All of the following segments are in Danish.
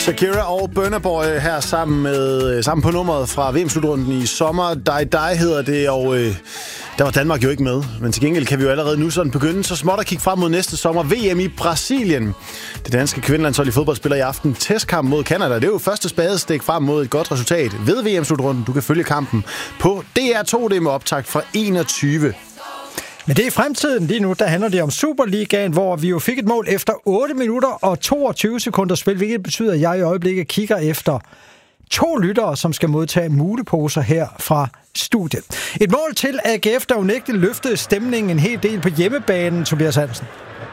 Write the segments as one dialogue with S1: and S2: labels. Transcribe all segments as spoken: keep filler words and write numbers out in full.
S1: Shakira og Burna Boy her sammen med sammen på nummeret fra V M-slutrunden i sommer. Die Die hedder det, og øh, der var Danmark jo ikke med. Men til gengæld kan vi jo allerede nu sådan begynde så småt at kigge frem mod næste sommer. V M i Brasilien. Det danske kvindelandshold i fodbold spiller i aften testkamp mod Canada. Det er jo første spadestik frem mod et godt resultat ved V M-slutrunden. Du kan følge kampen på D R to, det med optakt fra enogtyve.
S2: Men det er i fremtiden. Lige nu, der handler det om Superligaen, hvor vi jo fik et mål efter otte minutter og toogtyve sekunder spil, hvilket betyder, at jeg i øjeblikket kigger efter to lyttere, som skal modtage muleposer her fra studiet. Et mål til A G F, der unægteligt løftede stemningen en hel del på hjemmebanen, Tobias Hansen.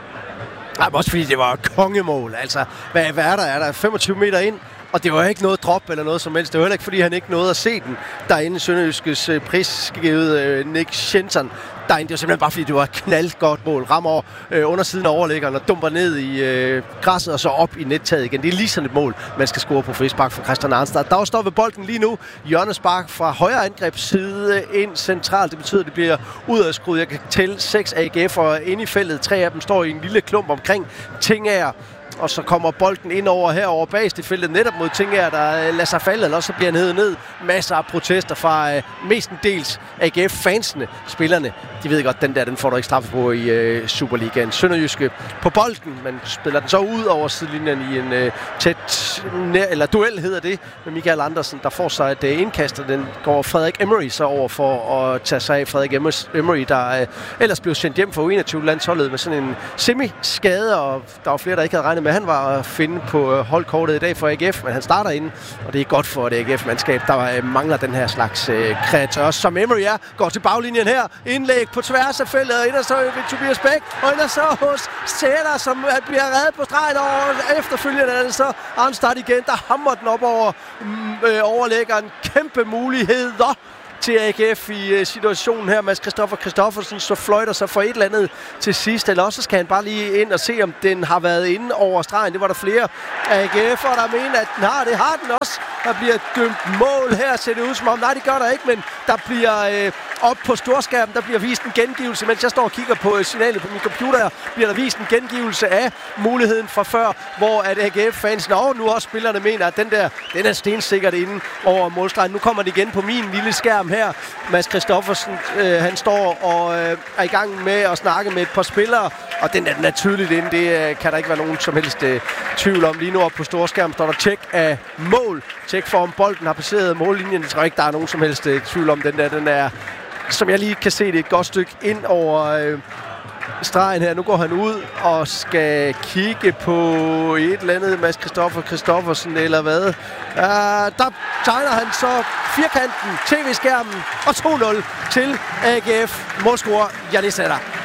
S3: Ja, også fordi det var et kongemål. Altså, hvad, hvad er der? Er der femogtyve meter ind? Og det var ikke noget drop eller noget som helst. Det var heller ikke, fordi han ikke nåede at se den derinde i Sønderjyskes øh, prisgivet øh, Nick Jensen derinde. Det var simpelthen bare, fordi det var et knaldgodt mål. Rammer øh, undersiden af overlæggeren og dumper ned i øh, græsset og så op i nettaget igen. Det er lige sådan et mål, man skal score på frispark fra Christian Arnstad. Der står ved bolden lige nu. Hjørnespark fra højre angrebsside ind centralt. Det betyder, at det bliver udadskruet. Jeg kan tælle seks A G F'ere ind i feltet. Tre af dem står i en lille klump omkring Tingager. Og så kommer bolden ind over herover bagst i feltet netop mod Tingager, der lader sig falde, eller også så bliver han hævet ned. Masser af protester fra øh, mestendels A G F-fansene, spillerne. De ved godt, den der, den får du ikke straffe på i øh, Superligaen. Sønderjyske på bolden, man spiller den så ud over sidelinjen i en øh, tæt, nær, eller duel hedder det, med Michael Andersen, der får sig et øh, indkast, og den går Frederik Emery så over for at tage sig af. Frederik Emery, der øh, ellers blev sendt hjem for U enogtyve-landsholdet med sådan en semi-skade, og der var flere, der ikke havde regnet med, han var at finde på holdkortet i dag for A G F, men han starter inden, og det er godt for et A G F-mandskab, der øh, mangler den her slags øh, kreatør, som Emery er. Går til baglinjen her, indlæg på tværs af feltet, og ind og så ved Tobias Bæk, og ind og så hos Sætter, som bliver reddet på stregen, og efterfølgende er det så Arnstad igen, der hammer den op over øh, overlæggeren. Kæmpe muligheder til A G F i uh, situationen her. Mads Christoffer Christoffersen så fløjter sig for et eller andet til sidst, eller også skal han bare lige ind og se, om den har været inde over stregen. Det var der flere A G F'ere, der mener, at den har. Det har den også. Der bliver dømt mål her, ser det ud som om. Nej, det gør der ikke, men der bliver øh, op på storskærmen, der bliver vist en gengivelse. Mens jeg står og kigger på signalet på min computer, bliver der vist en gengivelse af muligheden fra før, hvor at A G F-fansen og nu også spillerne mener, at den der, den er stensikkert inde over målstregen. Nu kommer det igen på min lille skærm her. Mads Christoffersen, øh, han står og øh, er i gang med at snakke med et par spillere, og den er, den er tydeligt inde. Det øh, kan der ikke være nogen som helst øh, tvivl om. Lige nu op på storskærmen står der tjek af mål. Tjek for, om bolden har passeret mållinjen. Jeg tror ikke, der er nogen som helst øh, tvivl om den der. Den er, som jeg lige kan se, det er et godt stykke ind over øh, stregen her. Nu går han ud og skal kigge på et eller andet Mads Christoffer Christoffersen eller hvad. Uh, der tegner han så firkanten, tv-skærmen og to nul til A G F. Målscorer Janis Sætter.